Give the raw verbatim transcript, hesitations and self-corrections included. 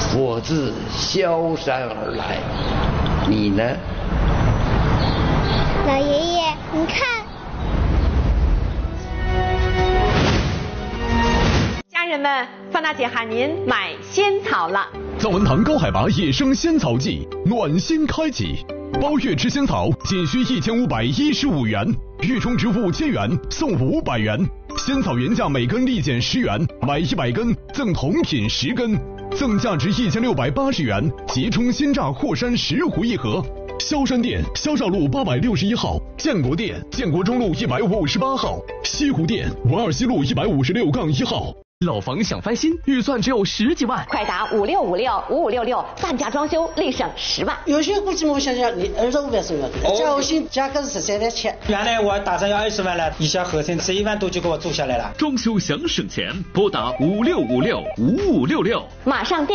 我自萧山而来，你呢？ 老爷爷，你看。 家人们，范大姐喊您买仙草了。 藏文堂高海拔野生仙草季暖心开启，包月吃仙草仅需一千五百一十五元，育虫植物千元送五百元，仙草原价每根立减十元，买一百根赠同品十根，赠价值一千六百八十元捷冲鲜榨霍山石斛一盒。萧山店萧兆路八百六十一号，建国店建国中路一百五十八号，西湖店文二西路一百五十六杠一号。 老房想翻新，预算只有十几万， 快打五六五六五五六六，半价装修立省十万。 有些估计我想想，你二十五万是要的，加后薪价格是十三点七。原来我打算要二十万了，一小合成十一万多就给我做下来了。 装修想省钱，拨打五六五六五五六六， 马上电。